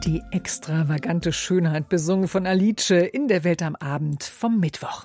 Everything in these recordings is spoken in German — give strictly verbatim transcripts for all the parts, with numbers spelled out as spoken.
Die extravagante Schönheit, besungen von Alice in der Welt am Abend vom Mittwoch.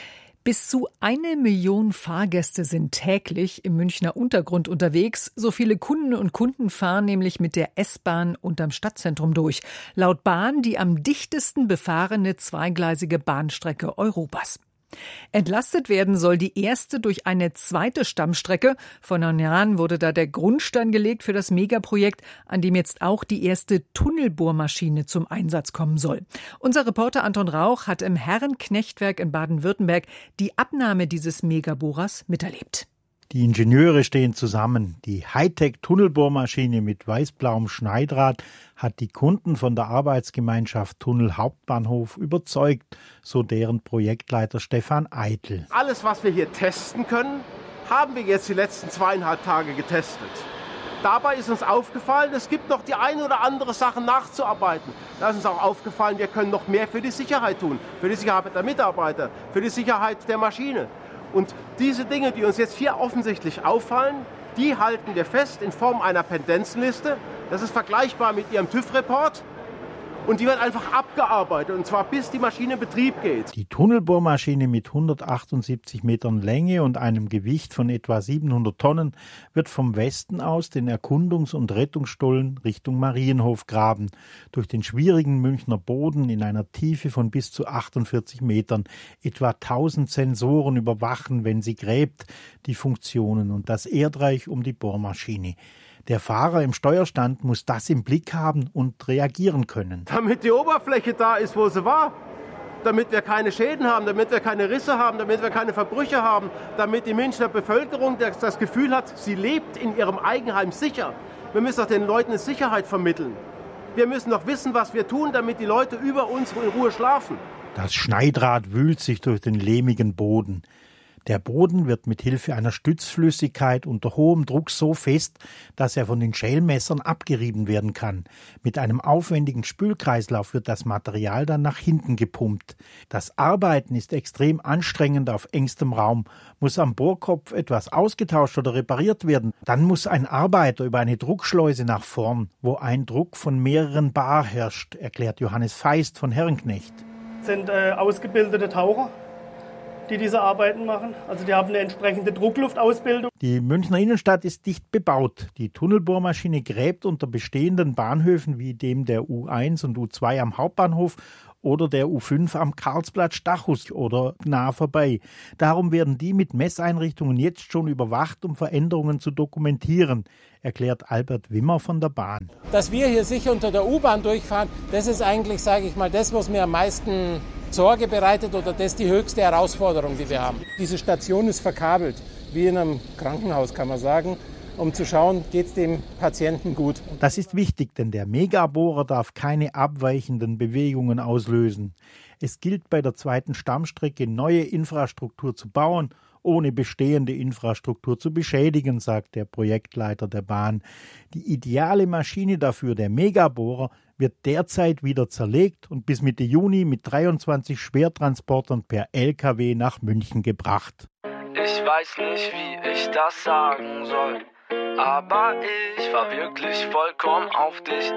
Bis zu eine Million Fahrgäste sind täglich im Münchner Untergrund unterwegs. So viele Kunden und Kunden fahren nämlich mit der S-Bahn unterm Stadtzentrum durch. Laut Bahn die am dichtesten befahrene zweigleisige Bahnstrecke Europas. Entlastet werden soll die erste durch eine zweite Stammstrecke. Vor neun Jahren wurde da der Grundstein gelegt für das Megaprojekt, an dem jetzt auch die erste Tunnelbohrmaschine zum Einsatz kommen soll. Unser Reporter Anton Rauch hat im Herrenknechtwerk in Baden-Württemberg die Abnahme dieses Megabohrers miterlebt. Die Ingenieure stehen zusammen. Die Hightech-Tunnelbohrmaschine mit weiß-blauem Schneidrad hat die Kunden von der Arbeitsgemeinschaft Tunnel Hauptbahnhof überzeugt, so deren Projektleiter Stefan Eitel. Alles, was wir hier testen können, haben wir jetzt die letzten zweieinhalb Tage getestet. Dabei ist uns aufgefallen, es gibt noch die eine oder andere Sache nachzuarbeiten. Da ist uns auch aufgefallen, wir können noch mehr für die Sicherheit tun, für die Sicherheit der Mitarbeiter, für die Sicherheit der Maschine. Und diese Dinge, die uns jetzt hier offensichtlich auffallen, die halten wir fest in Form einer Pendenzenliste. Das ist vergleichbar mit Ihrem TÜV-Report. Und die wird einfach abgearbeitet, und zwar bis die Maschine in Betrieb geht. Die Tunnelbohrmaschine mit hundertachtundsiebzig Metern Länge und einem Gewicht von etwa siebenhundert Tonnen wird vom Westen aus den Erkundungs- und Rettungsstollen Richtung Marienhof graben. Durch den schwierigen Münchner Boden in einer Tiefe von bis zu achtundvierzig Metern. Etwa tausend Sensoren überwachen, wenn sie gräbt, die Funktionen und das Erdreich um die Bohrmaschine. Der Fahrer im Steuerstand muss das im Blick haben und reagieren können. Damit die Oberfläche da ist, wo sie war. Damit wir keine Schäden haben, damit wir keine Risse haben, damit wir keine Verbrüche haben. Damit die Münchner Bevölkerung das Gefühl hat, sie lebt in ihrem Eigenheim sicher. Wir müssen doch den Leuten Sicherheit vermitteln. Wir müssen doch wissen, was wir tun, damit die Leute über uns in Ruhe schlafen. Das Schneidrad wühlt sich durch den lehmigen Boden. Der Boden wird mit Hilfe einer Stützflüssigkeit unter hohem Druck so fest, dass er von den Schälmessern abgerieben werden kann. Mit einem aufwendigen Spülkreislauf wird das Material dann nach hinten gepumpt. Das Arbeiten ist extrem anstrengend auf engstem Raum. Muss am Bohrkopf etwas ausgetauscht oder repariert werden, dann muss ein Arbeiter über eine Druckschleuse nach vorn, wo ein Druck von mehreren Bar herrscht, erklärt Johannes Feist von Herrenknecht. Das sind äh, ausgebildete Taucher, die diese Arbeiten machen. Also die haben eine entsprechende Druckluftausbildung. Die Münchner Innenstadt ist dicht bebaut. Die Tunnelbohrmaschine gräbt unter bestehenden Bahnhöfen wie dem der U eins und U zwei am Hauptbahnhof oder der U fünf am Karlsplatz Stachus oder nah vorbei. Darum werden die mit Messeinrichtungen jetzt schon überwacht, um Veränderungen zu dokumentieren, erklärt Albert Wimmer von der Bahn. Dass wir hier sicher unter der U-Bahn durchfahren, das ist eigentlich, sage ich mal, das, was mir am meisten Sorge bereitet oder das ist die höchste Herausforderung, die wir haben. Diese Station ist verkabelt, wie in einem Krankenhaus, kann man sagen, um zu schauen, geht es dem Patienten gut. Das ist wichtig, denn der Megabohrer darf keine abweichenden Bewegungen auslösen. Es gilt bei der zweiten Stammstrecke, neue Infrastruktur zu bauen, ohne bestehende Infrastruktur zu beschädigen, sagt der Projektleiter der Bahn. Die ideale Maschine dafür, der Megabohrer, wird derzeit wieder zerlegt und bis Mitte Juni mit dreiundzwanzig Schwertransportern per L K W nach München gebracht. Ich weiß nicht, wie ich das sagen soll, aber ich war wirklich vollkommen auf dich